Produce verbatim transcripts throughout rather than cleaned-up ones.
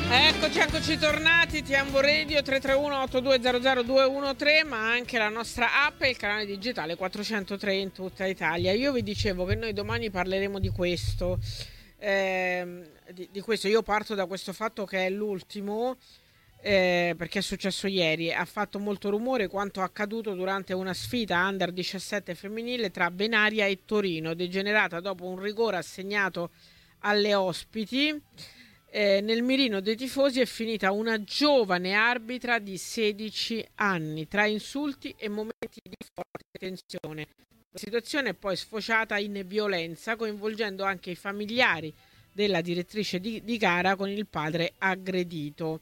Eccoci, eccoci tornati, Tiambo Radio tre tre uno otto due zero zero due uno tre, ma anche la nostra app e il canale digitale quattrocentotre in tutta Italia. Io vi dicevo che noi domani parleremo di questo, eh, di, di questo. Io parto da questo fatto che è l'ultimo, eh, perché è successo ieri. Ha fatto molto rumore quanto accaduto durante una sfida under diciassette femminile tra Benaria e Torino, degenerata dopo un rigore assegnato alle ospiti. Eh, nel mirino dei tifosi è finita una giovane arbitra di sedici anni, tra insulti e momenti di forte tensione. La situazione è poi sfociata in violenza, coinvolgendo anche i familiari della direttrice di, di gara con il padre aggredito.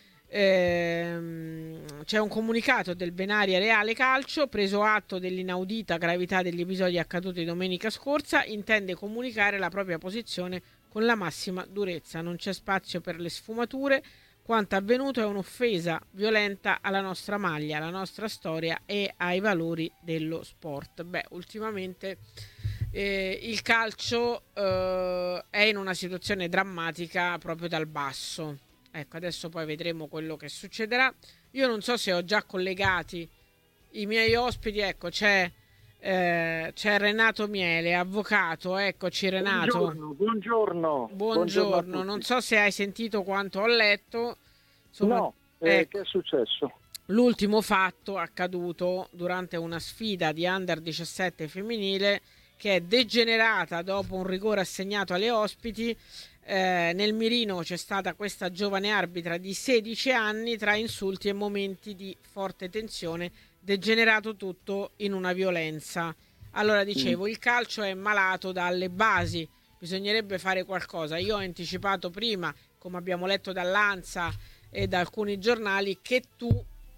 Ehm, c'è un comunicato del Benaria Reale Calcio: preso atto dell'inaudita gravità degli episodi accaduti domenica scorsa, intende comunicare la propria posizione con la massima durezza. Non c'è spazio per le sfumature. Quanto avvenuto è un'offesa violenta alla nostra maglia, alla nostra storia e ai valori dello sport. Beh, ultimamente eh, il calcio eh, è in una situazione drammatica proprio dal basso. Ecco, adesso poi vedremo quello che succederà. Io non so se ho già collegati i miei ospiti. Ecco, c'è eh, c'è Renato Miele, avvocato. Eccoci, Renato. Buongiorno, buongiorno. Buongiorno, Buongiorno non so se hai sentito quanto ho letto. Insomma, no, eh, ecco, che è successo? l'ultimo fatto accaduto durante una sfida di under diciassette femminile che è degenerata dopo un rigore assegnato alle ospiti. Eh, nel mirino c'è stata questa giovane arbitra di sedici anni, tra insulti e momenti di forte tensione, degenerato tutto in una violenza. Allora dicevo, mm. il calcio è malato dalle basi, bisognerebbe fare qualcosa. Io ho anticipato prima, come abbiamo letto dall'Ansa e da alcuni giornali, che tu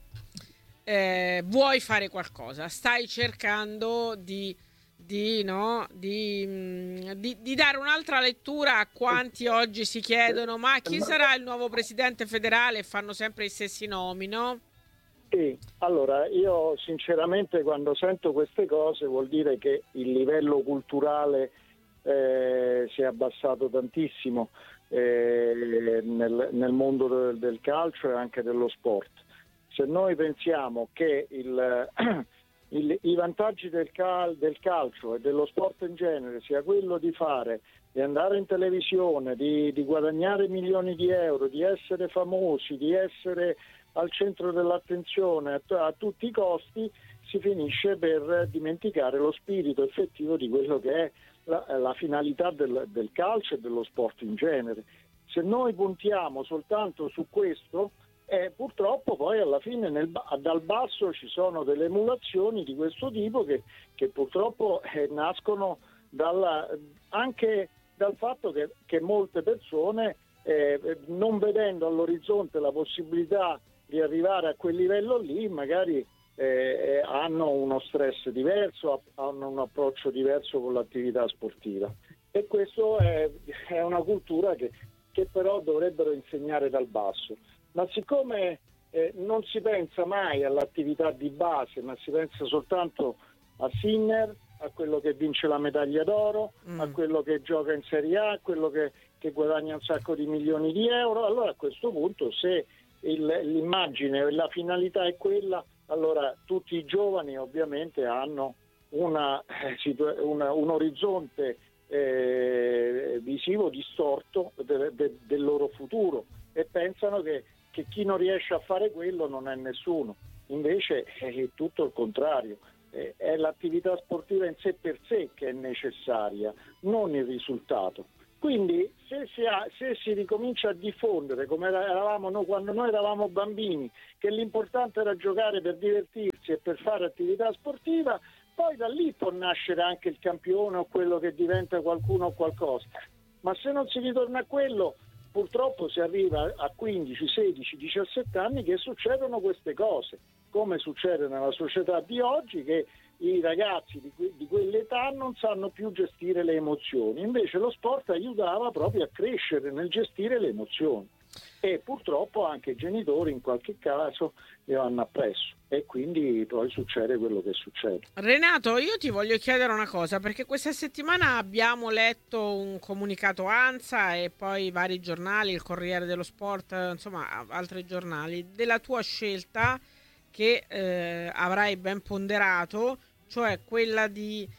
eh, vuoi fare qualcosa, stai cercando di Di, no, di, di, di dare un'altra lettura a quanti oggi si chiedono: ma chi sarà il nuovo presidente federale? Fanno sempre i stessi nomi, no? Sì, allora io sinceramente quando sento queste cose vuol dire che il livello culturale eh, si è abbassato tantissimo eh, nel, nel mondo del, del calcio e anche dello sport. Se noi pensiamo che il Il, i vantaggi del, cal, del calcio e dello sport in genere sia quello di fare, di andare in televisione, di, di guadagnare milioni di euro, di essere famosi, di essere al centro dell'attenzione a, a tutti i costi, si finisce per dimenticare lo spirito effettivo di quello che è la, la finalità del, del calcio e dello sport in genere. Se noi puntiamo soltanto su questo, Eh, purtroppo poi alla fine nel, dal basso ci sono delle emulazioni di questo tipo che, che purtroppo eh, nascono dalla, anche dal fatto che, che molte persone eh, non vedendo all'orizzonte la possibilità di arrivare a quel livello lì magari eh, hanno uno stress diverso, hanno un approccio diverso con l'attività sportiva, e questo è, è una cultura che, che però dovrebbero insegnare dal basso. Ma siccome eh, non si pensa mai all'attività di base, ma si pensa soltanto a Sinner, a quello che vince la medaglia d'oro, mm. a quello che gioca in Serie A, a quello che, che guadagna un sacco di milioni di euro, allora a questo punto se il, l'immagine e la finalità è quella, allora tutti i giovani ovviamente hanno una, una, un orizzonte eh, visivo distorto de, de, del loro futuro e pensano che che chi non riesce a fare quello non è nessuno. Invece è tutto il contrario, è l'attività sportiva in sé per sé che è necessaria, non il risultato. Quindi se si, ha, se si ricomincia a diffondere come eravamo noi quando noi eravamo bambini, che l'importante era giocare per divertirsi e per fare attività sportiva, poi da lì può nascere anche il campione o quello che diventa qualcuno o qualcosa. Ma se non si ritorna a quello, purtroppo si arriva a quindici, sedici, diciassette anni che succedono queste cose, come succede nella società di oggi, che i ragazzi di, que- di quell'età non sanno più gestire le emozioni. Invece lo sport aiutava proprio a crescere nel gestire le emozioni. e purtroppo anche i genitori in qualche caso le vanno appresso e quindi poi succede quello che succede. Renato, io ti voglio chiedere una cosa, perché questa settimana abbiamo letto un comunicato ANSA e poi vari giornali, il Corriere dello Sport, insomma altri giornali, della tua scelta che eh, avrai ben ponderato, cioè quella di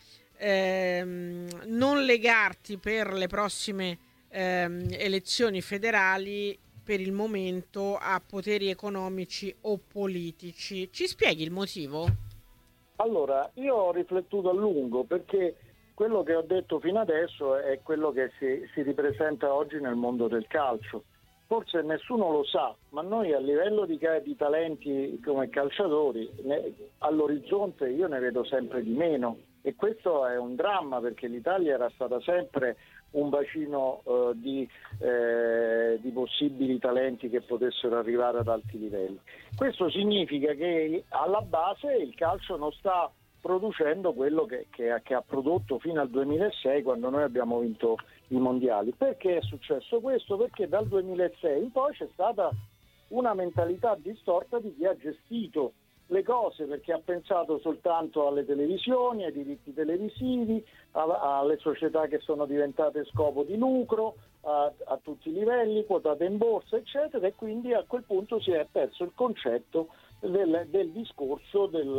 ehm, non legarti per le prossime ehm, elezioni federali per il momento a poteri economici o politici. Ci spieghi il motivo? Allora, io ho riflettuto a lungo perché quello che ho detto fino adesso è quello che si, si ripresenta oggi nel mondo del calcio. Forse nessuno lo sa, ma noi a livello di, di talenti come calciatori ne, all'orizzonte io ne vedo sempre di meno e questo è un dramma perché l'Italia era stata sempre un bacino eh, di, eh, di possibili talenti che potessero arrivare ad alti livelli. Questo significa che alla base il calcio non sta producendo quello che, che, che ha prodotto fino al duemilasei quando noi abbiamo vinto i mondiali. Perché è successo questo? Perché dal duemilasei in poi c'è stata una mentalità distorta di chi ha gestito le cose perché ha pensato soltanto alle televisioni, ai diritti televisivi, a, alle società che sono diventate scopo di lucro a, a tutti i livelli, quotate in borsa eccetera e quindi a quel punto si è perso il concetto del, del discorso del,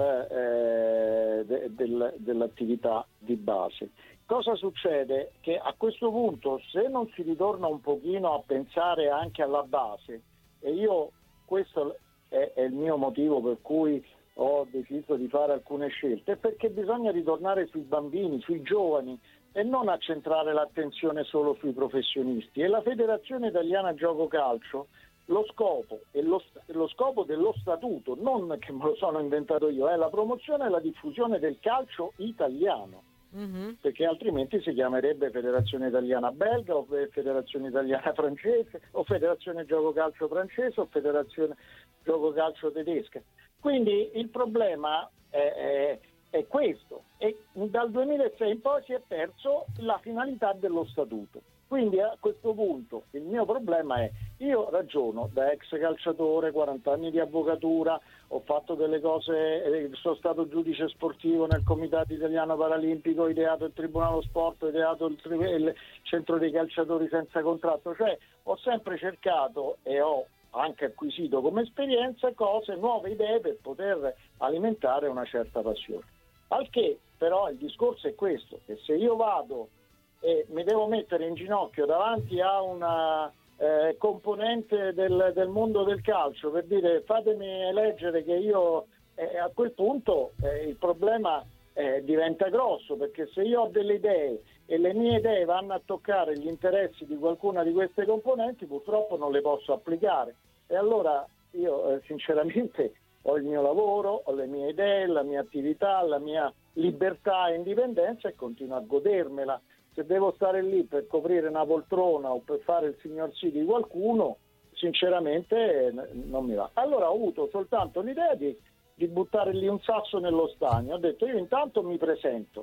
eh, de, del, dell'attività di base. Cosa succede? Che a questo punto se non si ritorna un pochino a pensare anche alla base, e io questo è, è il mio motivo per cui ho deciso di fare alcune scelte, è perché bisogna ritornare sui bambini, sui giovani e non accentrare l'attenzione solo sui professionisti. E la Federazione Italiana Gioco Calcio, lo scopo e lo, lo scopo dello statuto, non che me lo sono inventato io, è la promozione e la diffusione del calcio italiano. Mm-hmm. Perché altrimenti si chiamerebbe Federazione Italiana Belga o Federazione Italiana Francese o Federazione Gioco Calcio Francese o Federazione Gioco Calcio Tedesca. Quindi il problema è, è, è questo e dal duemilasei in poi si è perso la finalità dello statuto. Quindi a questo punto il mio problema è, io ragiono da ex calciatore, quaranta anni di avvocatura, ho fatto delle cose, sono stato giudice sportivo nel Comitato Italiano Paralimpico, ho ideato il Tribunale Sport, ho ideato il, il Centro dei Calciatori Senza Contratto, cioè ho sempre cercato e ho anche acquisito come esperienza cose, nuove idee per poter alimentare una certa passione. Al che però il discorso è questo, che se io vado e mi devo mettere in ginocchio davanti a una eh, componente del, del mondo del calcio per dire fatemi eleggere che io eh, a quel punto eh, il problema eh, diventa grosso, perché se io ho delle idee e le mie idee vanno a toccare gli interessi di qualcuna di queste componenti purtroppo non le posso applicare e allora io eh, sinceramente ho il mio lavoro, ho le mie idee, la mia attività, la mia libertà e indipendenza e continuo a godermela. Se devo stare lì per coprire una poltrona o per fare il signor sì di qualcuno, sinceramente non mi va. Allora ho avuto soltanto l'idea di, di buttare lì un sasso nello stagno. Ho detto io intanto mi presento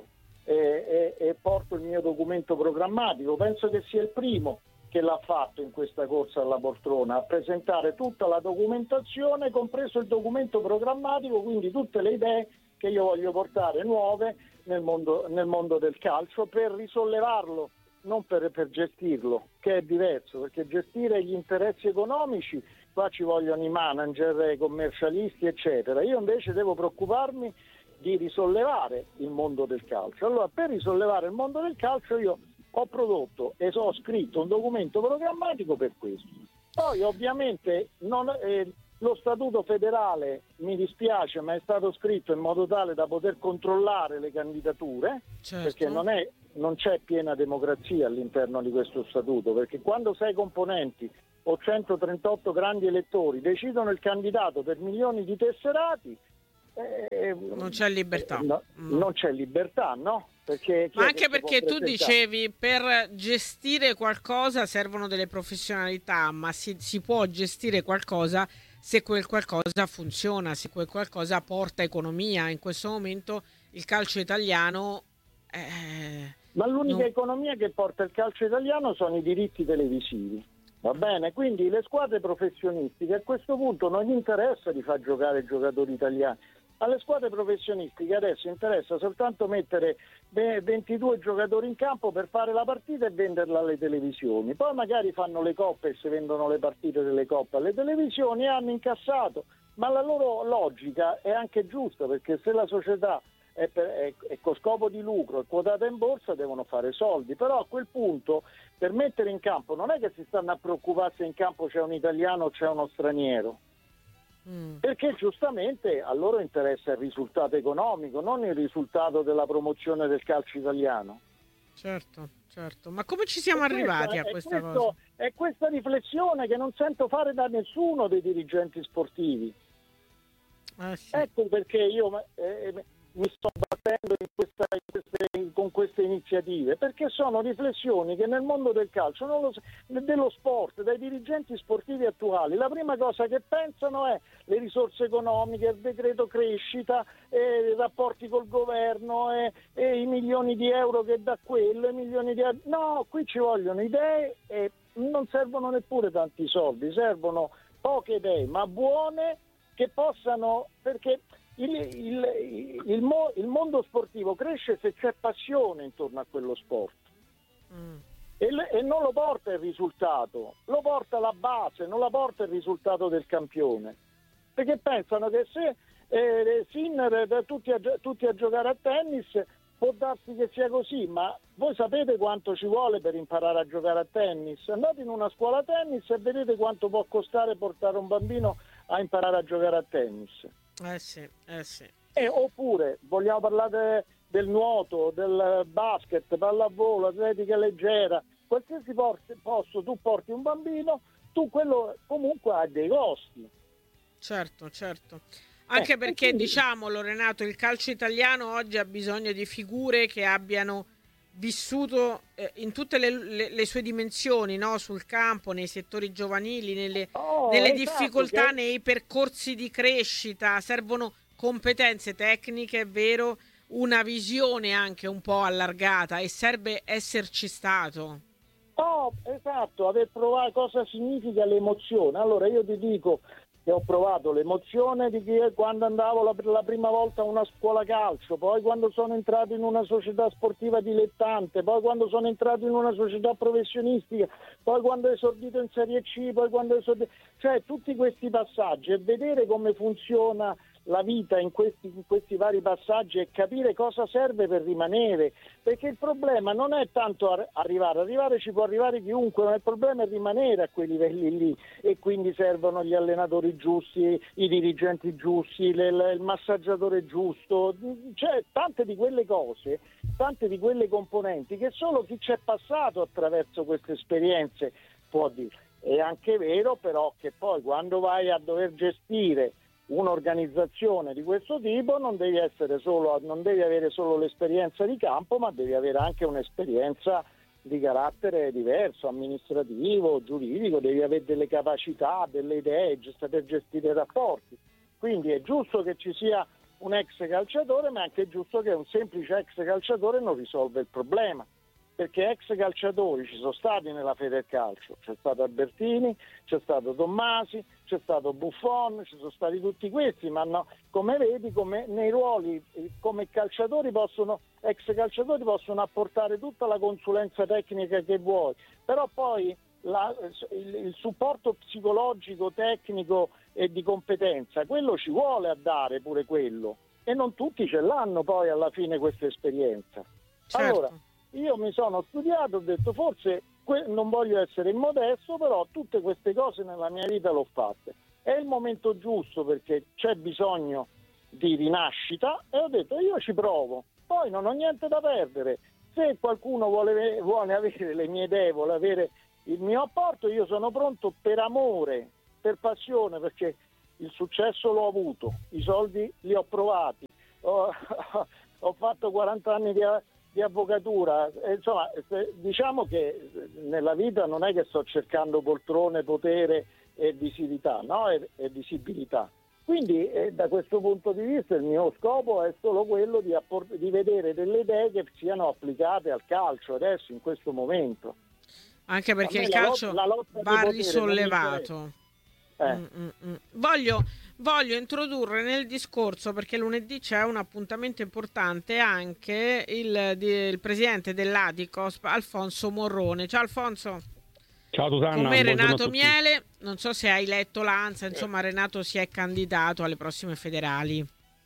e, e, e porto il mio documento programmatico. Penso che sia il primo che l'ha fatto in questa corsa alla poltrona, a presentare tutta la documentazione, compreso il documento programmatico, quindi tutte le idee che io voglio portare nuove nel mondo, nel mondo del calcio per risollevarlo, non per, per gestirlo, che è diverso, perché gestire gli interessi economici, qua ci vogliono i manager, i commercialisti, eccetera. Io invece devo preoccuparmi di risollevare il mondo del calcio. Allora, per risollevare il mondo del calcio io ho prodotto e ho scritto un documento programmatico per questo. Poi ovviamente non, eh, lo statuto federale mi dispiace, ma è stato scritto in modo tale da poter controllare le candidature, certo. Perché non, è, non c'è piena democrazia all'interno di questo statuto, perché quando sei componenti o centotrentotto grandi elettori decidono il candidato per milioni di tesserati, eh, non c'è libertà. Eh, no, no. Non c'è libertà, no? Perché ma anche perché tu dicevi per gestire qualcosa servono delle professionalità, ma si, si può gestire qualcosa se quel qualcosa funziona, se quel qualcosa porta economia. In questo momento il calcio italiano eh, ma l'unica non... economia che porta il calcio italiano sono i diritti televisivi. Va bene? Quindi le squadre professionistiche a questo punto non gli interessa di far giocare giocatori italiani. Alle squadre professionistiche adesso interessa soltanto mettere ventidue giocatori in campo per fare la partita e venderla alle televisioni. Poi magari fanno le coppe e si vendono le partite delle coppe alle televisioni e hanno incassato. Ma la loro logica è anche giusta, perché se la società è, per, è, è con scopo di lucro, è quotata in borsa, devono fare soldi. Però a quel punto, per mettere in campo, non è che si stanno a preoccupare se in campo c'è un italiano o c'è uno straniero. Mm. Perché giustamente a loro interessa il risultato economico, non il risultato della promozione del calcio italiano. Certo, certo. Ma come ci siamo arrivati a questa questo, cosa? È questa riflessione che non sento fare da nessuno dei dirigenti sportivi. Eh sì. Ecco perché io eh, mi sto battendo in questa, in queste, con queste iniziative, perché sono riflessioni che nel mondo del calcio, non lo, dello sport, dai dirigenti sportivi attuali, la prima cosa che pensano è le risorse economiche, il decreto crescita, eh, i rapporti col governo, eh, eh, i milioni di euro che dà quello, i milioni di euro. No, qui ci vogliono idee e non servono neppure tanti soldi, servono poche idee, ma buone, che possano, perché il, il, il, mo, il mondo sportivo cresce se c'è passione intorno a quello sport. Mm. e, e non lo porta il risultato, lo porta la base, non la porta il risultato del campione, perché pensano che se eh, Sinner da tutti a, tutti a giocare a tennis può darsi che sia così, ma voi sapete quanto ci vuole per imparare a giocare a tennis? Andate in una scuola tennis e vedete quanto può costare portare un bambino a imparare a giocare a tennis. Eh sì, eh sì. E, oppure vogliamo parlare del nuoto, del basket, pallavolo, atletica leggera, qualsiasi posto tu porti un bambino, tu quello comunque ha dei costi. Certo, certo. Anche eh, perché, quindi, diciamolo Renato, il calcio italiano oggi ha bisogno di figure che abbiano vissuto eh, in tutte le, le, le sue dimensioni, no? Sul campo, nei settori giovanili, nelle, oh, nelle esatto, difficoltà, che... nei percorsi di crescita. Servono competenze tecniche, è vero, una visione anche un po' allargata, e serve esserci stato. Oh, esatto, aver provato cosa significa l'emozione. Allora io ti dico che ho provato l'emozione di che quando andavo la, per la prima volta a una scuola calcio, poi quando sono entrato in una società sportiva dilettante, poi quando sono entrato in una società professionistica, poi quando ho esordito in Serie C, poi quando ho esordito... Cioè tutti questi passaggi e vedere come funziona la vita in questi, in questi vari passaggi e capire cosa serve per rimanere, perché il problema non è tanto arrivare, arrivare ci può arrivare chiunque, ma il problema è rimanere a quei livelli lì, e quindi servono gli allenatori giusti, i dirigenti giusti, il, il massaggiatore giusto, cioè tante di quelle cose, tante di quelle componenti che solo chi ci è passato attraverso queste esperienze può dire. È anche vero però che poi quando vai a dover gestire un'organizzazione di questo tipo non devi essere solo, non devi avere solo l'esperienza di campo, ma devi avere anche un'esperienza di carattere diverso, amministrativo, giuridico, devi avere delle capacità, delle idee, saper gestire i rapporti. Quindi è giusto che ci sia un ex calciatore, ma è anche giusto che un semplice ex calciatore non risolva il problema, perché ex calciatori ci sono stati nella Federcalcio, c'è stato Albertini, c'è stato Tommasi, c'è stato Buffon, ci sono stati tutti questi, ma no, come vedi, come nei ruoli come calciatori possono, ex calciatori possono apportare tutta la consulenza tecnica che vuoi, però poi la, il, il supporto psicologico, tecnico e di competenza, quello ci vuole a dare pure quello, e non tutti ce l'hanno poi alla fine questa esperienza. Certo. Allora, io mi sono studiato, ho detto forse que- non voglio essere immodesto, però tutte queste cose nella mia vita l'ho fatte. È il momento giusto perché c'è bisogno di rinascita e ho detto io ci provo, poi non ho niente da perdere. Se qualcuno vuole, vuole avere le mie idee, vuole avere il mio apporto, io sono pronto per amore, per passione, perché il successo l'ho avuto, i soldi li ho provati, ho, ho fatto quaranta anni di... di avvocatura, e insomma diciamo che nella vita non è che sto cercando poltrone, potere e visibilità, no? E, e visibilità. Quindi eh, da questo punto di vista il mio scopo è solo quello di, apport- di vedere delle idee che siano applicate al calcio adesso in questo momento. Anche perché il calcio la lotta va potere risollevato. Eh. Mm, mm, mm. Voglio, voglio introdurre nel discorso, perché lunedì c'è un appuntamento importante, anche il, di, il presidente dell'Adicos, Alfonso Morrone. Ciao Alfonso. Ciao Susanna. Con me Renato a Miele. Non so se hai letto l'Ansa, insomma Renato si è candidato alle prossime federali.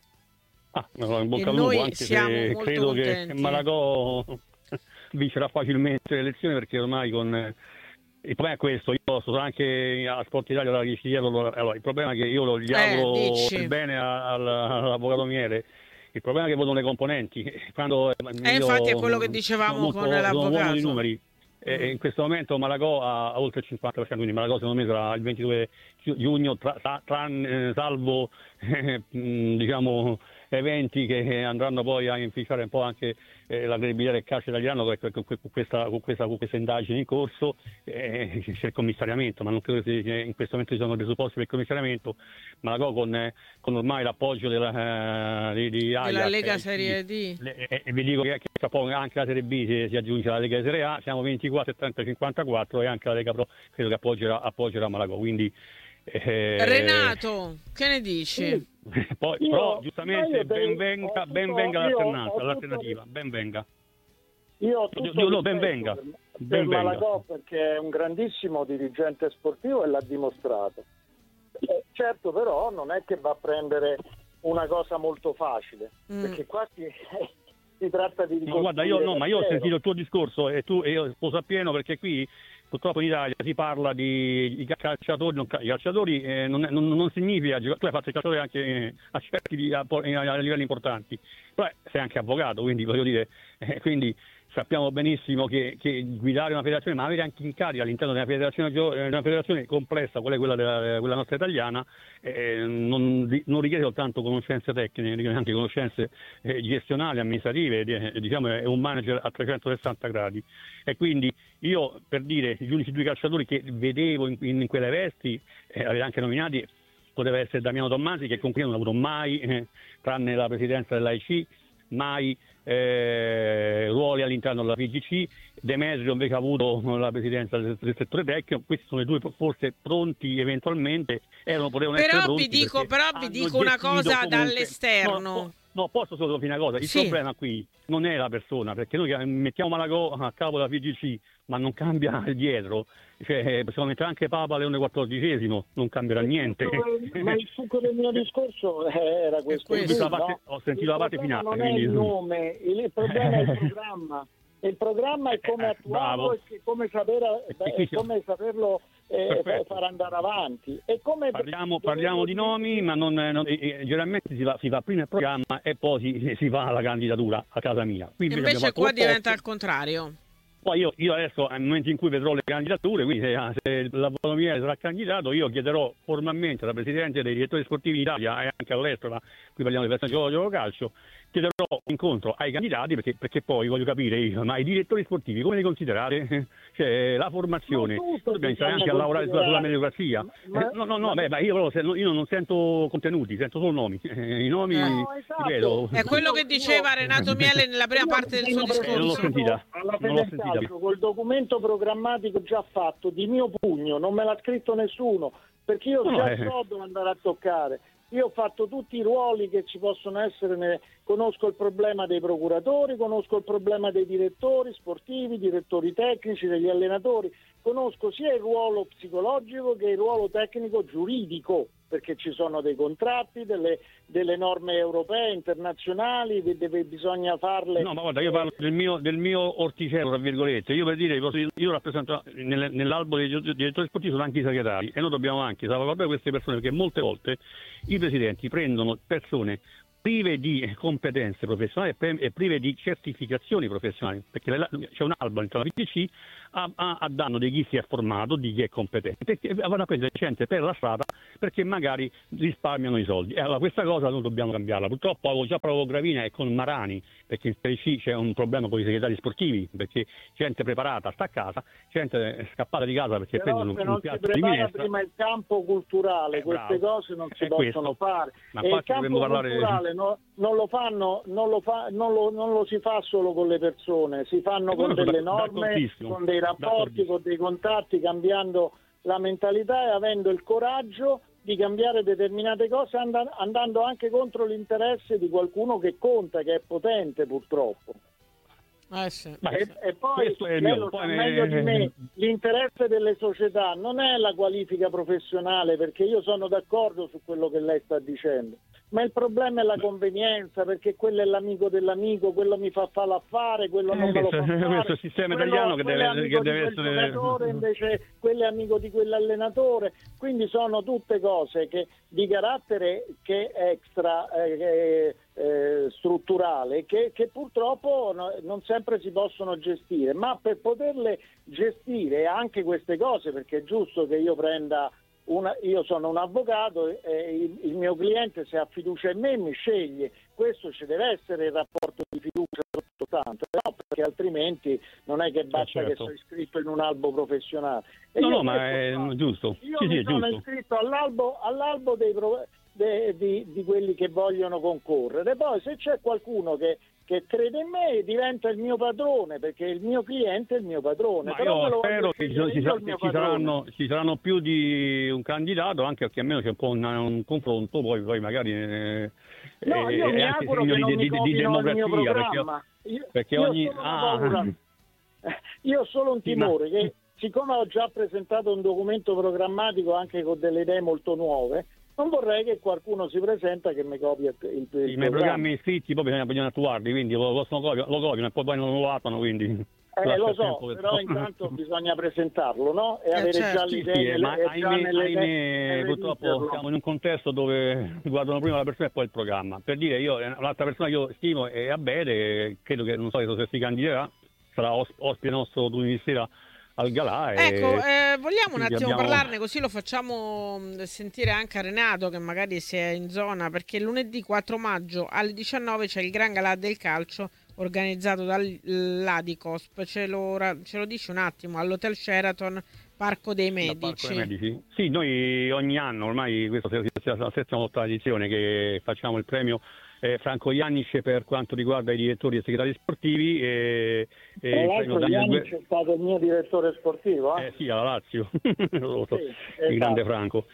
Ah, in bocca e al noi lupo, anche siamo se molto credo contenti. che Malagò vincerà facilmente le elezioni, perché ormai con il problema è questo. Io sono anche a Sport Italia da allora, il problema è che io gli auguro dici. il bene al- all'avvocato Miele. Il problema è che votano le componenti. Quando Eh, infatti è quello che dicevamo sono molto, con sono un uomo l'avvocato. di numeri. E in questo momento Malagò ha, ha oltre il cinquanta per cento, quindi Malagò secondo me sarà il ventidue giugno, tra, tra, tra, eh, salvo eh, diciamo eventi che andranno poi a inficiare un po' anche eh, la credibilità del calcio italiano con, con, con, questa, con, questa, con questa indagine in corso. Eh, c'è il commissariamento, ma non credo che in questo momento ci sono presupposti per il commissariamento. Malagò con, eh, con ormai l'appoggio della, eh, di, di Ajax, della Lega eh, Serie D. E, e, e vi dico che, che tra poco anche la Serie B si, si aggiunge alla Lega Serie A, siamo ventiquattro, trenta, cinquantaquattro, e anche la Lega Pro credo che appoggerà, appoggerà Malagò, quindi eh, Renato, che ne dici? poi, Io- però io giustamente devo- ben venga, ho ben tutto- venga io ho l'alternanza, tutto- l'alternativa, ben venga. Io ho tutto Dio, no, ben rispetto venga, per, ben per venga. Malagò, perché è un grandissimo dirigente sportivo e l'ha dimostrato. Eh, certo, però non è che va a prendere una cosa molto facile, Mm. perché qua si, si tratta di No, guarda, io, no, ma io ho ricostruire sentito il tuo discorso e tu e io sposo appieno, perché qui purtroppo in Italia si parla di i calciatori, non, i calciatori eh, non, non, non significa, tu hai fatto il calciatore anche eh, a certi a, a livelli importanti, però sei anche avvocato, quindi voglio dire, eh, quindi sappiamo benissimo che, che guidare una federazione, ma avere anche incarichi all'interno di una federazione, gio- eh, una federazione complessa, quale è quella, della, quella nostra italiana, eh, non, non richiede soltanto conoscenze tecniche, richiede anche conoscenze eh, gestionali, amministrative, eh, diciamo è un manager a trecentosessanta gradi. E quindi io, per dire, gli unici due calciatori che vedevo in, in quelle vesti, eh, avevo anche nominati, poteva essere Damiano Tommasi, che con cui non ha avuto mai, eh, tranne la presidenza dell'A I C, mai eh, ruoli all'interno della P G C. Demetrio invece ha avuto la presidenza del, del settore tecnico. Questi sono i due forse pronti eventualmente, erano, potevano essere Però pronti, vi dico, perché però vi hanno dico una gestito cosa comunque- dall'esterno. No, no, posso solo dire una cosa, il Sì. problema qui non è la persona, perché noi mettiamo Malagò a capo della P G C, ma non cambia dietro, cioè possiamo mettere anche Papa Leone quattordicesimo, non cambierà niente. Ma il succo del mio discorso era questo. questo. qui, La parte- no? ho sentito la parte Il problema finale, non è quindi- il nome, il, il problema è il programma. Il programma è come Eh, attuarlo bravo. e che- come, sapere, E qui e siamo. come saperlo eh, Perfetto. far andare avanti. E come Parliamo, parliamo di nomi, ma non, non- eh, eh, generalmente si va, si va prima il programma e poi si, si va alla candidatura a casa mia. Qui invece abbiamo Invece fatto qua l'opposto. diventa il contrario. Poi io, io adesso, nel momento in cui vedrò le candidature, quindi se, se l'avvocato Miele sarà candidato, io chiederò formalmente alla Presidente dei direttori sportivi in Italia e anche all'estero, ma qui parliamo di persone che giocano calcio, chiederò incontro ai candidati, perché, perché poi voglio capire io, ma i direttori sportivi come li considerate? Cioè la formazione, Ma tutto dobbiamo iniziare anche a bisogna lavorare sulla, sulla considerare. meritocrazia. Ma- Eh, no, no, no, beh, ma io, però se- io non sento contenuti, sento solo nomi. Eh, I nomi, Eh. No, esatto. ripeto, È quello che diceva Renato Miele nella prima parte del suo Eh, non l'ho discorso. sentita. Alla Non l'ho Federcalcio, sentita. col documento programmatico già fatto di mio pugno, non me l'ha scritto nessuno, perché io No, già eh. so dove andare a toccare. Io ho fatto tutti i ruoli che ci possono essere, ne- conosco il problema dei procuratori, conosco il problema dei direttori sportivi, direttori tecnici, degli allenatori, conosco sia il ruolo psicologico che il ruolo tecnico giuridico, perché ci sono dei contratti, delle, delle norme europee, internazionali, de- dove bisogna farle. No, ma guarda, io parlo del mio, del mio orticello, tra virgolette. Io per dire, posso dire, io rappresento nel- nell'albo dei dei direttori sportivi sono anche i segretari, e noi dobbiamo anche salvaguardare queste persone, perché molte volte i presidenti prendono persone prive di competenze professionali e pre- e prive di certificazioni professionali, perché la- c'è un albo all'interno della P G C a, a- a danno di chi si è formato, di chi è competente, e vanno a prendere gente per la strada perché magari risparmiano i soldi. E allora questa cosa noi dobbiamo cambiarla. Purtroppo avevo già provato Gravina e con Marani, perché in Serie C c'è un problema con i segretari sportivi, perché gente preparata sta a casa, gente scappata di casa perché Però prendono se un, non un si piatto di prepara minestra. prima il campo culturale, Eh, queste bravo. cose non si È possono questo. fare. Ma E il infatti campo dovremmo parlare- culturale no- non lo fanno, non lo, fa, non, lo, non lo si fa solo con le persone, si fanno Eh, con quello sono delle d'ac- norme, d'accordissimo. con dei rapporti, con dei contatti, cambiando la mentalità e avendo il coraggio di cambiare determinate cose, andando anche contro l'interesse di qualcuno che conta, che è potente purtroppo. Eh sì. Ma e, e poi è lei mio, lo poi sa me... meglio di me, l'interesse delle società non è la qualifica professionale, perché io sono d'accordo su quello che lei sta dicendo, ma il problema è la convenienza, perché quello è l'amico dell'amico, quello mi fa fare l'affare, quello non eh, me lo fa fare, questo sistema quello, italiano che quello deve, è amico che deve di quel essere giocatore, invece quello è amico di quell'allenatore, quindi sono tutte cose che di carattere che extra eh, eh, strutturale che, che purtroppo no, non sempre si possono gestire, ma per poterle gestire anche queste cose, perché è giusto che io prenda una, io sono un avvocato e il, il mio cliente, se ha fiducia in me, mi sceglie. Questo ci deve essere il rapporto di fiducia sottostante, no? Perché altrimenti non è che basta certo. che sono iscritto in un albo professionale. E no, io no, ma è so, giusto. Io sì, mi sì, sono giusto. iscritto all'albo, all'albo dei pro, de, di, di quelli che vogliono concorrere. Poi se c'è qualcuno che che crede in me diventa il mio padrone, perché il mio cliente è il mio padrone. Ma Però io spero che, ci, ci, che ci, saranno, ci saranno più di un candidato, anche perché almeno c'è un po' un, un confronto, poi, poi magari eh, no, io eh, mi anche auguro segno che non di, mi di, di democrazia, programma. perché, Io, perché io ogni ho solo ah. paura. Io ho solo un Sì, timore ma... che, siccome ho già presentato un documento programmatico anche con delle idee molto nuove, non vorrei che qualcuno si presenta che mi copia il, il sì, ma i programmi scritti poi bisogna, bisogna attuarli, quindi lo, lo, lo, lo copiano e poi, poi non lo attuano, quindi... Eh, lo so, però intanto bisogna presentarlo, no? E eh, avere certo. già sì, l'idea sì, nelle, ma e già ahimè, nelle ahimè idee, purtroppo siamo in un contesto dove guardano prima la persona e poi il programma. Per dire, io l'altra persona che io stimo è Abele, credo che non so se si candiderà, sarà ospite nostro lunedì sera al Galà. Ecco, E eh, vogliamo un attimo abbiamo... parlarne, così lo facciamo sentire anche a Renato, che magari si è in zona, perché lunedì quattro maggio alle diciannove c'è il Gran Galà del calcio organizzato dall'Adicosp. Ce lo, ce lo dici un attimo, all'Hotel Sheraton, Parco dei Medici. Parco dei Medici. Sì, noi ogni anno, ormai questa è la settima o ottava edizione che facciamo il premio eh, Franco Iannice per quanto riguarda i direttori e segretari sportivi. E, e Tra l'altro Iannice Gue... è stato il mio direttore sportivo. Eh, eh sì, alla Lazio, lo so, sì, il esatto. grande Franco.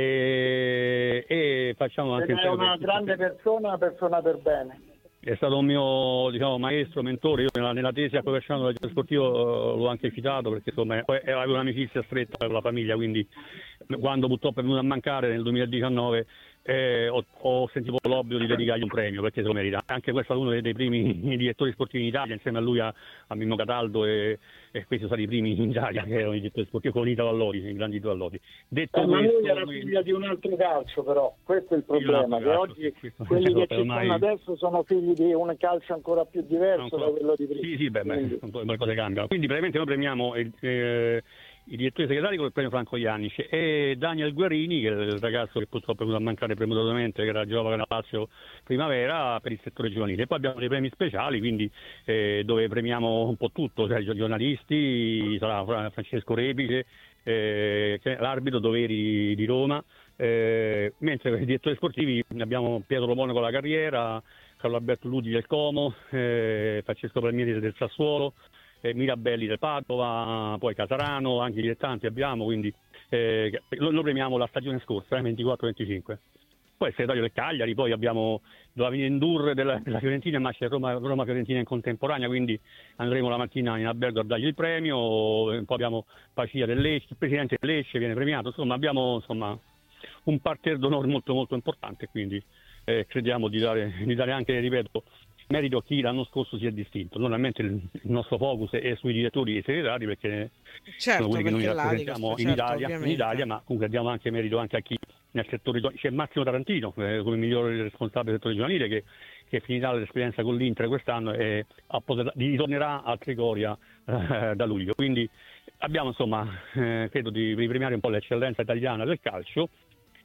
E, e facciamo anche... È una per... grande persona, una persona per bene. È stato un mio, diciamo, maestro, mentore. Io nella, nella tesi a professionale del giro sportivo uh, l'ho anche citato, perché insomma poi avevo un'amicizia stretta con la famiglia, quindi quando purtroppo è venuto a mancare nel duemiladiciannove eh, ho, ho sentito l'obbligo di dedicargli un premio, perché se lo merita. Anche questo è uno dei, dei primi direttori sportivi in Italia, insieme a lui a, a Mimmo Cataldo, e, e questi sono stati i primi in Italia che erano i direttori sportivi con Italo Allodi, i grandi Italo Allodi. Detto eh, questo, ma lui era lui... figlia di un altro calcio, però, questo è il problema, che calcio, oggi sì, quelli che ci ormai... stanno adesso sono figli di un calcio ancora più diverso ancora... da quello di prima. Sì, sì, beh, Quindi... beh, le cose cambiano. Quindi praticamente noi premiamo eh, i direttori segretari con il premio Franco Iannice e Daniel Guerrini, che è il ragazzo che purtroppo è venuto a mancare prematuramente, che era giovane nella Lazio Primavera, per il settore giovanile. E poi abbiamo dei premi speciali, quindi eh, dove premiamo un po' tutto, cioè i giornalisti, sarà Francesco Repice, eh, l'arbitro Doveri di Roma, eh, mentre per i direttori sportivi abbiamo Pietro Romone con la carriera, Carlo Alberto Ludi del Como, eh, Francesco Palmieri del Sassuolo, eh, Mirabelli del Padova, poi Casarano, anche i dilettanti abbiamo, quindi eh, lo, lo premiamo la stagione scorsa, eh, ventiquattro venticinque. Poi il segretario del Cagliari, poi abbiamo doveva venire Indurre della, della Fiorentina, ma c'è Roma, Roma Fiorentina in contemporanea, quindi andremo la mattina in albergo a dargli il premio. Poi abbiamo Pacia del Lecce, il presidente del Lecce viene premiato, insomma abbiamo insomma un parterre d'onore molto molto importante, quindi eh, crediamo di dare, di dare anche, ripeto, merito a chi l'anno scorso si è distinto. Normalmente il, il nostro focus è sui direttori e i segretari, perché certo, sono quelli che noi rappresentiamo in, certo, Italia, in Italia, ma comunque diamo anche merito anche a chi nel settore giovanile. C'è Massimo Tarantino eh, come migliore responsabile del settore giovanile, che, che finirà l'esperienza con l'Inter quest'anno e a poter, ritornerà a Trigoria eh, da luglio. Quindi abbiamo insomma, eh, credo di, di premiare un po' l'eccellenza italiana del calcio.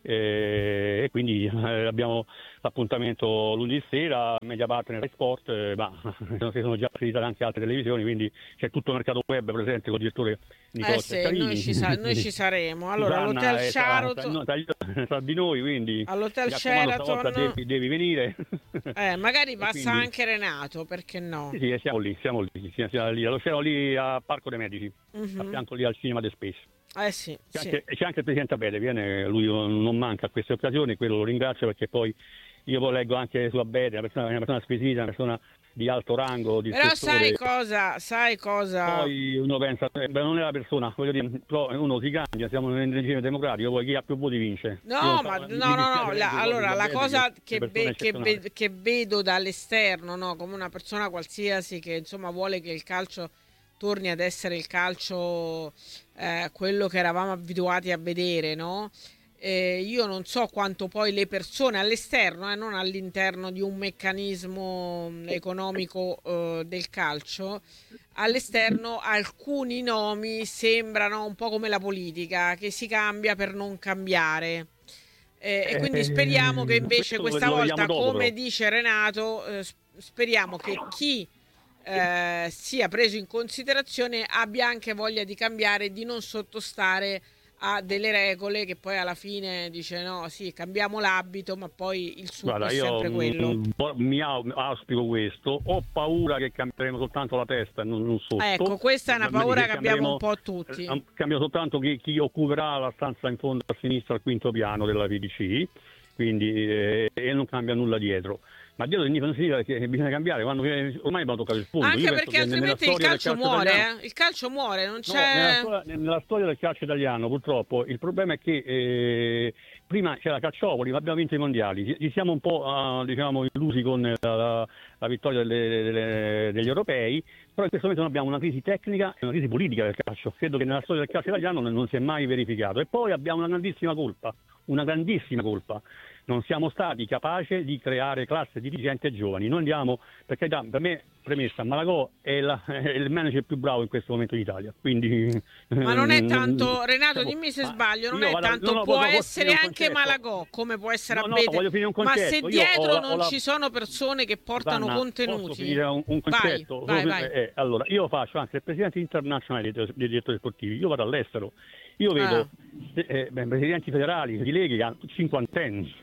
eh, e quindi eh, abbiamo l'appuntamento lunedì sera, Media Partner Sport, eh, ma si sono già accreditate anche altre televisioni, quindi c'è tutto il mercato web presente con il direttore Nicola Eh sì, noi ci, sa- noi ci saremo. Allora, Susanna all'Hotel è tra, Sheraton, tra, tra- tra di noi, quindi all'Hotel mi raccomando, stavolta Sheraton, devi, devi venire. eh, magari E passa quindi- anche Renato, perché no? Sì, sì, siamo lì, siamo lì, siamo, siamo lì, siamo lì a Parco dei Medici, Mhm. a fianco lì al Cinema de Space. Eh sì, C'è, sì. anche, c'è anche il Presidente Abete, viene, lui non manca a queste occasioni, quello lo ringrazio perché poi io poi leggo anche su Abete, una persona, una persona squisita, una persona di alto rango, di Però ispettore. sai cosa, sai cosa? Poi uno pensa, eh, beh, non è la persona, voglio dire, però uno si cambia, siamo nel regime democratico, poi chi ha più voti vince. No, Io ma so- no, mi no, dispiace no, leggere la- cose allora di la Abete, cosa che che, persona ve- che eccezionale. ve- che vedo dall'esterno, no, come una persona qualsiasi che insomma vuole che il calcio torni ad essere il calcio, eh, quello che eravamo abituati a vedere, no? Eh, io non so quanto poi le persone all'esterno, eh, non all'interno di un meccanismo mh, economico eh, del calcio, all'esterno alcuni nomi sembrano un po' come la politica, che si cambia per non cambiare. Eh, e quindi speriamo che Eh, invece questo questa lo volta, vediamo dopo, come però. dice Renato, eh, s- speriamo che chi eh, sia preso in considerazione abbia anche voglia di cambiare e di non sottostare a delle regole che poi alla fine dice no, sì, cambiamo l'abito, ma poi il succo Guarda, è io sempre quello. mm, po- mi au- auspico questo, ho paura che cambieremo soltanto la testa e non, non sotto. Ecco, questa è una Probabilmente paura che abbiamo un cambieremo- po' tutti. eh, cambia soltanto chi, chi occuperà la stanza in fondo a sinistra al quinto piano della P D C, quindi eh, e non cambia nulla dietro. Ma dietro non significa che bisogna cambiare, quando ormai abbiamo toccato il fondo. Io Anche penso perché che nella altrimenti il storia del calcio muore, italiano- eh? Il calcio muore, non No, c'è... nella, storia, nella storia del calcio italiano purtroppo il problema è che eh, prima c'era Calciopoli, ma abbiamo vinto i mondiali, ci, ci siamo un po' eh, diciamo, illusi con la, la- la vittoria delle- delle- degli europei, però in questo momento noi abbiamo una crisi tecnica e una crisi politica del calcio, credo che nella storia del calcio italiano non, non si è mai verificato. E poi abbiamo una grandissima colpa, una grandissima colpa. Non siamo stati capaci di creare classe dirigente giovani. Noi andiamo, perché per me, premessa, Malagò è, la- è il manager più bravo in questo momento in Italia. Quindi, Ma non è mm, tanto, Renato, diciamo, dimmi se ma sbaglio, non io è vado- tanto, no, no, può voglio essere finire un anche concetto. Malagò, come può essere No, no, Abete, voglio finire un ma se concetto. Io dietro ho la- non ho la- ci sono persone che portano Susanna, posso contenuti... finire un, un concetto? Vai, vai, Solo- vai. eh, allora, io faccio anche il presidente internazionale dei, dei direttori sportivi, io vado all'estero, io vedo Ah. eh, beh, presidenti federali di leghe che hanno cinquantenni.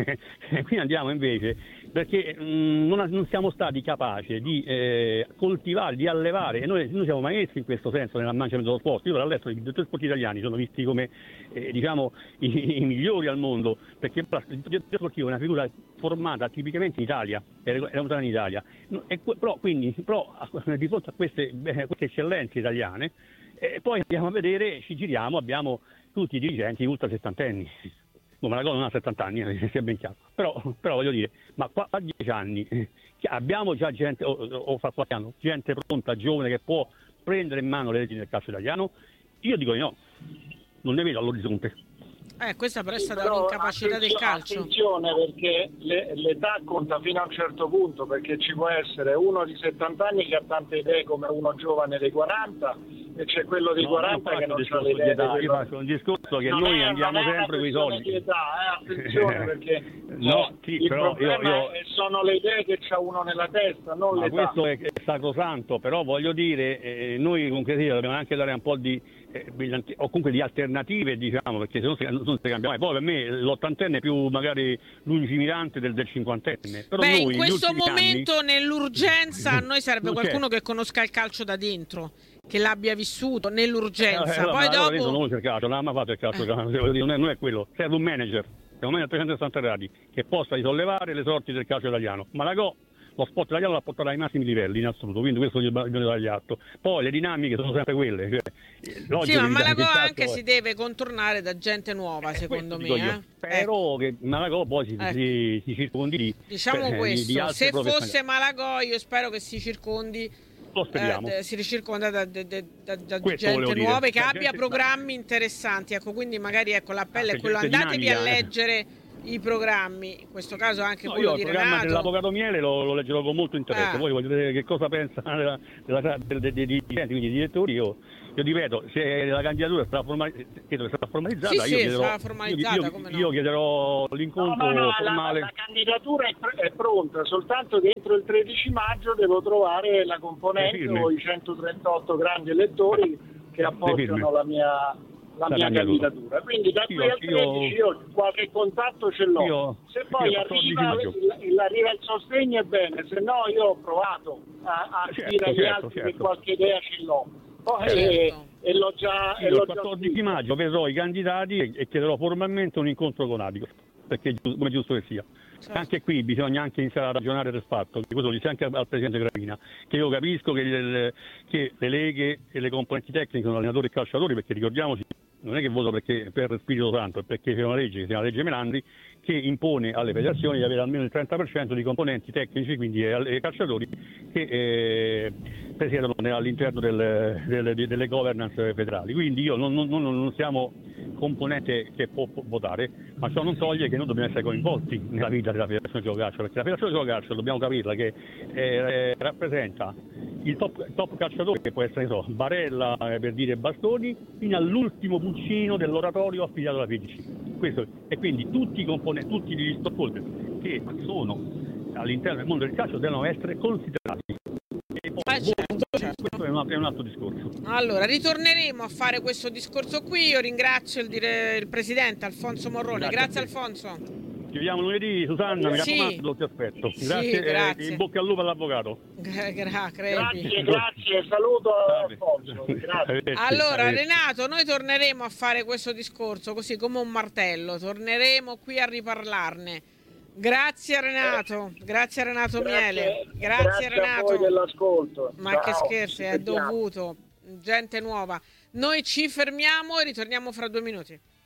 Qui andiamo invece perché mh, non, non siamo stati capaci di eh, coltivare, di allevare, e noi, noi siamo maestri in questo senso nella management dello sport. Io all'estero i direttori sportivi italiani sono visti come eh, diciamo i, i migliori al mondo, perché il direttore sportivo è una figura formata tipicamente in Italia, è regolamentata in Italia. No, e, però quindi però, di fronte a queste, eh, queste eccellenze italiane, eh, poi andiamo a vedere, ci giriamo, abbiamo tutti i dirigenti ultra sessantenni. No, Malagò non ha settanta anni, eh, sia ben chiaro. Però, però voglio dire, ma qua a dieci anni eh, abbiamo già gente, o, o fra qualche anno, gente pronta, giovane, che può prendere in mano le leggi del calcio italiano? Io dico di no, non ne vedo all'orizzonte. Eh, questa però è stata Però un'incapacità del attenzio- calcio. Attenzione, perché le- l'età conta fino a un certo punto, perché ci può essere uno di settanta anni che ha tante idee come uno giovane dei quaranta e c'è quello dei No, quaranta non che faccio non un ha discorso le di idee. età, di io quello- faccio un discorso che Non noi è- andiamo non è una sempre con i questione soldi. di età, eh, attenzione, perché No, eh, sì, il però io- problema io- è- sono le idee che c'ha uno nella testa, non Ma l'età. questo è, è sacrosanto, però voglio dire, eh, noi comunque sì, dobbiamo anche dare un po' di, eh, brillanti- o comunque di alternative, diciamo, perché se no si, non si cambia mai. Poi per me l'ottantenne è più magari lungimirante del, del cinquantenne. Però Beh, noi, in gli questo ultimi momento, anni- nell'urgenza, a noi serve Non c'è. qualcuno che conosca il calcio da dentro, che l'abbia vissuto nell'urgenza. Eh, allora, Poi ma allora io dopo... non ho cercato, non ho mai fatto il calcio, voglio dire, non, è, non è quello, serve un manager, serve un manager a trecentosessanta gradi che possa risollevare le sorti del calcio italiano. Malagò lo sport italiano l'ha portato ai massimi livelli in assoluto, quindi questo gli bisogna dargli atto. Poi le dinamiche sono sempre quelle. Cioè, Sì, ma Malagò il calcio anche è- si deve contornare da gente nuova, secondo questo me. dico io. Eh? Ecco, Però che Malagò poi si, Ecco. si, si circondi di, diciamo eh, di- questo, di altri se professionisti. fosse Malagò io spero che si circondi, Lo speriamo. eh, si ricirconda da, da- da- da- da Questo gente volevo dire. nuova che Da abbia gente- programmi interessanti. Ecco, quindi magari ecco, l'appello è Anche quello, gente andatevi a dinamica, eh. leggere i programmi, in questo caso anche No, quello io di il programma Renato. dell'Avvocato Miele lo, lo leggerò con molto interesse, Ah. poi voglio vedere che cosa pensa della, della, dei, dei, dei dirigenti, quindi dei direttori, io, io ripeto, se la candidatura sarà, formal... credo che sarà formalizzata, Sì, io sì, chiederò, sarà formalizzata, io, io, come no. io chiederò No, l'incontro no, no, formale. la, la candidatura è, pr- è pronta, soltanto che entro il tredici maggio devo trovare la componente o i centotrentotto grandi elettori che appoggiano la mia, la La mia candidatura. candidatura. Quindi da qui Io- al tredici io- io qualche contatto ce l'ho. Io- Se poi io arriva, quattordici il, il- arriva il sostegno è bene, se no io ho provato a, a Certo, dire agli certo, altri che certo. qualche idea ce l'ho. Poi Certo. e, e l'ho già, e Io l'ho il già quattordici scritto. maggio vedrò i candidati e, e chiederò formalmente un incontro con Adicos, perché è giusto- come è giusto che sia. Certo. Anche qui bisogna anche iniziare a ragionare del fatto, che questo lo dice anche al Presidente Gravina, che io capisco che le, che le leghe e le componenti tecniche sono allenatori e calciatori, perché ricordiamoci, non è che voto perché per Spirito Santo, è perché c'è una legge, che si chiama legge Melandri, che impone alle federazioni di avere almeno il trenta per cento di componenti tecnici, quindi ai calciatori, che eh, presiedono all'interno del, delle, delle governance federali. Quindi io non, non, non, non siamo componente che può, può votare, ma ciò non toglie che noi dobbiamo essere coinvolti nella vita della federazione gioco calcio, perché la federazione gioco calcio, dobbiamo capirla, che eh, rappresenta il top, top calciatore, che può essere, so, Barella, eh, per dire Bastoni, fino all'ultimo pulcino dell'oratorio affiliato alla F I D C. Questo, e quindi tutti i componenti, tutti gli stakeholder che sono all'interno del mondo del calcio devono essere considerati. E poi, Ah, certo, certo. questo è un, altro, è un altro discorso. Allora, ritorneremo a fare questo discorso qui. Io ringrazio il, dire- il presidente Alfonso Morrone. Grazie Grazie, a te. Alfonso. Ci vediamo lunedì, Susanna, mi Sì. raccomando, ti aspetto. Sì, Grazie, grazie. e in bocca al lupo all'avvocato. Gra- gra- crepi. Grazie, grazie, saluto a Alfonso. Grazie. Arrivederci, Allora, arrivederci. Renato, noi torneremo a fare questo discorso così come un martello. Torneremo qui a riparlarne. Grazie Renato, grazie a Renato Miele. Grazie, grazie a Renato. voi dell'ascolto. Ma Ciao, che scherzi, ci è vediamo. dovuto. Gente nuova. Noi ci fermiamo e ritorniamo fra due minuti.